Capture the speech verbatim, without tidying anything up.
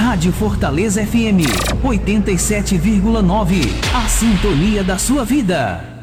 Rádio Fortaleza F M, oitenta e sete vírgula nove. A sintonia da sua vida.